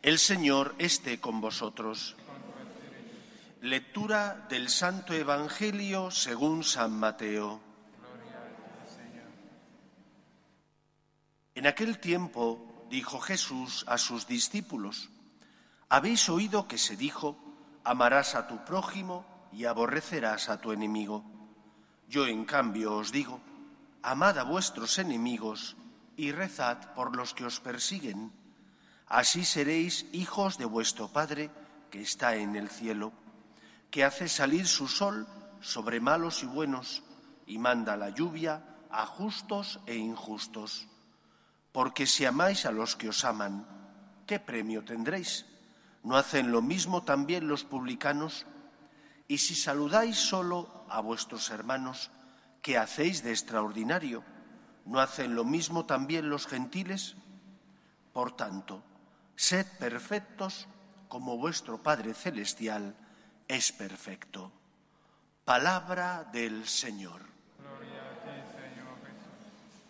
El Señor esté con vosotros. Lectura del Santo Evangelio según San Mateo. En aquel tiempo dijo Jesús a sus discípulos: «Habéis oído que se dijo: amarás a tu prójimo y aborrecerás a tu enemigo. Yo, en cambio, os digo: amad a vuestros enemigos y rezad por los que os persiguen. Así seréis hijos de vuestro Padre que está en el cielo, que hace salir su sol sobre malos y buenos y manda la lluvia a justos e injustos. Porque si amáis a los que os aman, ¿qué premio tendréis? ¿No hacen lo mismo también los publicanos? Y si saludáis solo a vuestros hermanos, ¿qué hacéis de extraordinario? ¿No hacen lo mismo también los gentiles? Por tanto, sed perfectos como vuestro Padre Celestial es perfecto». Palabra del Señor. Gloria a ti, Señor Jesús.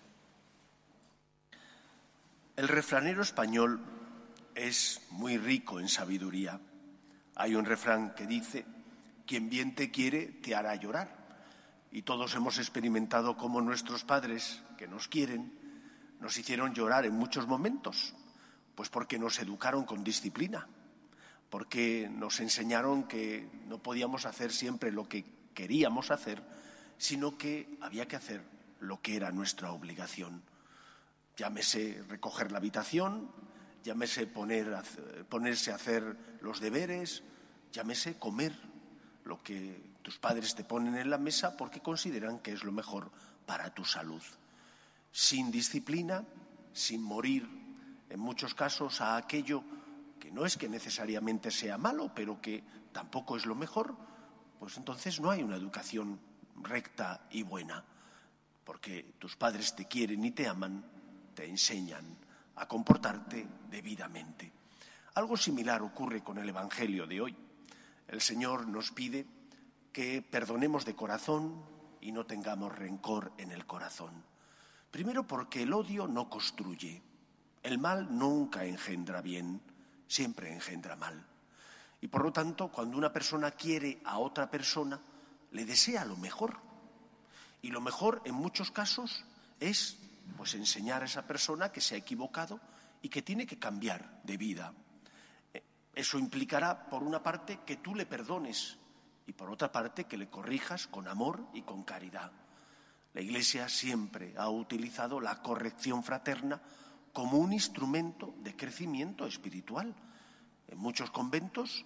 El refranero español es muy rico en sabiduría. Hay un refrán que dice: quien bien te quiere te hará llorar. Y todos hemos experimentado cómo nuestros padres, que nos quieren, nos hicieron llorar en muchos momentos. Pues porque nos educaron con disciplina, porque nos enseñaron que no podíamos hacer siempre lo que queríamos hacer, sino que había que hacer lo que era nuestra obligación. Llámese recoger la habitación, llámese ponerse a hacer los deberes, llámese comer lo que tus padres te ponen en la mesa porque consideran que es lo mejor para tu salud. Sin disciplina, sin morir en muchos casos a aquello que no es que necesariamente sea malo, pero que tampoco es lo mejor, pues entonces no hay una educación recta y buena, porque tus padres te quieren y te aman, te enseñan a comportarte debidamente. Algo similar ocurre con el Evangelio de hoy. El Señor nos pide que perdonemos de corazón y no tengamos rencor en el corazón. Primero, porque el odio no construye. El mal nunca engendra bien, siempre engendra mal. Y por lo tanto, cuando una persona quiere a otra persona, le desea lo mejor. Y lo mejor, en muchos casos, es enseñar a esa persona que se ha equivocado y que tiene que cambiar de vida. Eso implicará, por una parte, que tú le perdones y, por otra parte, que le corrijas con amor y con caridad. La Iglesia siempre ha utilizado la corrección fraterna como un instrumento de crecimiento espiritual. En muchos conventos,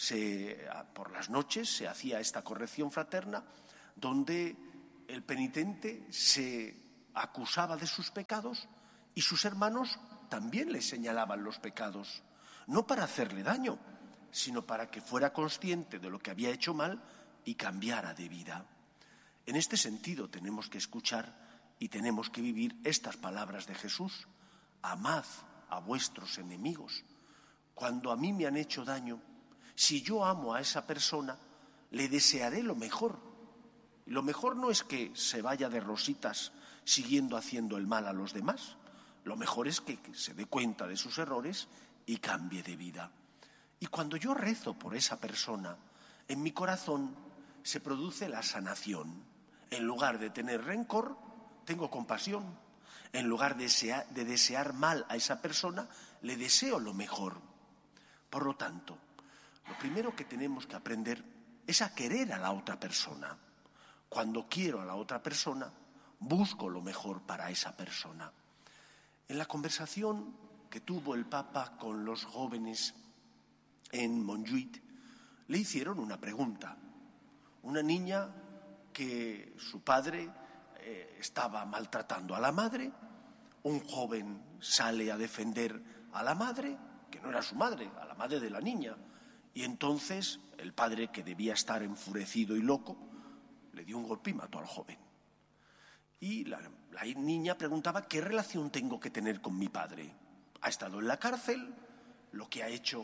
por las noches, se hacía esta corrección fraterna, donde el penitente se acusaba de sus pecados y sus hermanos también le señalaban los pecados, no para hacerle daño, sino para que fuera consciente de lo que había hecho mal y cambiara de vida. En este sentido tenemos que escuchar y tenemos que vivir estas palabras de Jesús: amad a vuestros enemigos. Cuando a mí me han hecho daño, si yo amo a esa persona, le desearé lo mejor. Y lo mejor no es que se vaya de rositas siguiendo haciendo el mal a los demás. Lo mejor es que se dé cuenta de sus errores y cambie de vida. Y cuando yo rezo por esa persona, en mi corazón se produce la sanación. En lugar de tener rencor, tengo compasión. En lugar de desear mal a esa persona, le deseo lo mejor. Por lo tanto, lo primero que tenemos que aprender es a querer a la otra persona. Cuando quiero a la otra persona, busco lo mejor para esa persona. En la conversación que tuvo el Papa con los jóvenes en Montjuïc, le hicieron una pregunta. Una niña que su padre estaba maltratando a la madre, un joven sale a defender a la madre, que no era su madre, a la madre de la niña, y entonces el padre, que debía estar enfurecido y loco, le dio un golpe y mató al joven. Y la niña preguntaba: ¿qué relación tengo que tener con mi padre? Ha estado en la cárcel, lo que ha hecho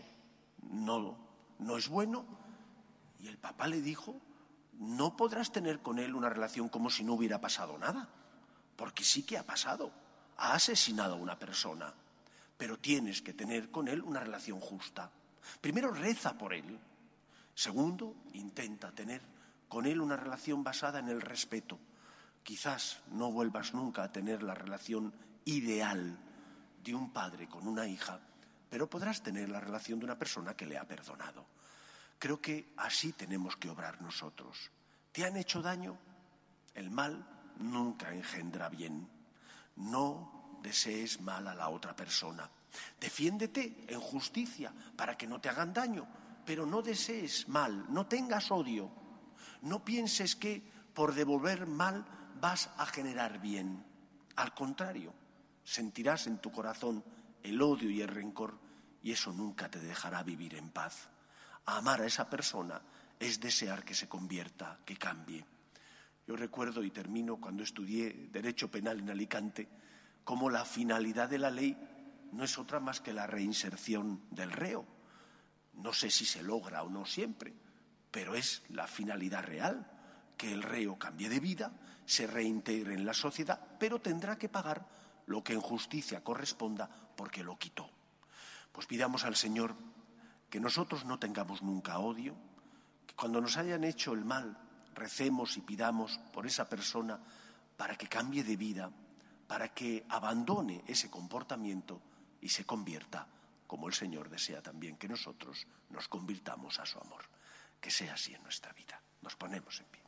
no es bueno. Y el Papa le dijo: no podrás tener con él una relación como si no hubiera pasado nada, porque sí que ha pasado. Ha asesinado a una persona. pero tienes que tener con él una relación justa. Primero, reza por él. Segundo, intenta tener con él una relación basada en el respeto. Quizás no vuelvas nunca a tener la relación ideal de un padre con una hija, pero podrás tener la relación de una persona que le ha perdonado. Creo que así tenemos que obrar nosotros. ¿Te han hecho daño? El mal nunca engendra bien. No desees mal a la otra persona. Defiéndete en justicia para que no te hagan daño, pero no desees mal, no tengas odio. No pienses que por devolver mal vas a generar bien. Al contrario, sentirás en tu corazón el odio y el rencor y eso nunca te dejará vivir en paz. Amar a esa persona es desear que se convierta, que cambie. Yo recuerdo, y termino, cuando estudié Derecho Penal en Alicante, cómo la finalidad de la ley no es otra más que la reinserción del reo. No sé si se logra o no siempre, pero es la finalidad real, que el reo cambie de vida, se reintegre en la sociedad, pero tendrá que pagar lo que en justicia corresponda porque lo quitó. Pues pidamos al Señor que nosotros no tengamos nunca odio, que cuando nos hayan hecho el mal, recemos y pidamos por esa persona para que cambie de vida, para que abandone ese comportamiento y se convierta, como el Señor desea también que nosotros nos convirtamos a su amor. Que sea así en nuestra vida. Nos ponemos en pie.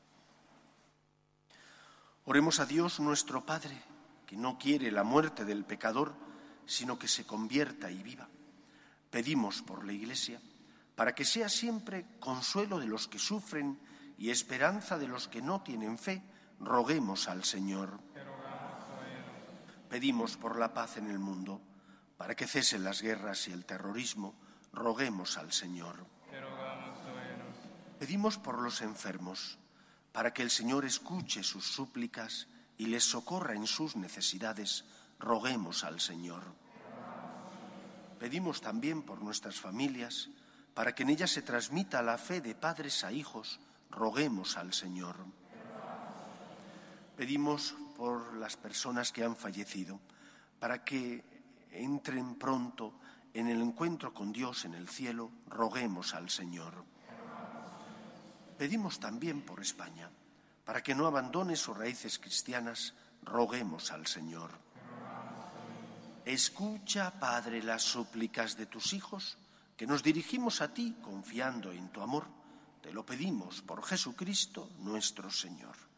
Oremos a Dios nuestro Padre, que no quiere la muerte del pecador, sino que se convierta y viva. Pedimos por la Iglesia, para que sea siempre consuelo de los que sufren y esperanza de los que no tienen fe, roguemos al Señor. Pedimos por la paz en el mundo, para que cesen las guerras y el terrorismo, roguemos al Señor. Pedimos por los enfermos, para que el Señor escuche sus súplicas y les socorra en sus necesidades, roguemos al Señor. Pedimos también por nuestras familias, para que en ellas se transmita la fe de padres a hijos, roguemos al Señor. Pedimos por las personas que han fallecido, para que entren pronto en el encuentro con Dios en el cielo, roguemos al Señor. Pedimos también por España, para que no abandone sus raíces cristianas, roguemos al Señor. Escucha, Padre, las súplicas de tus hijos, que nos dirigimos a ti confiando en tu amor. Te lo pedimos por Jesucristo nuestro Señor.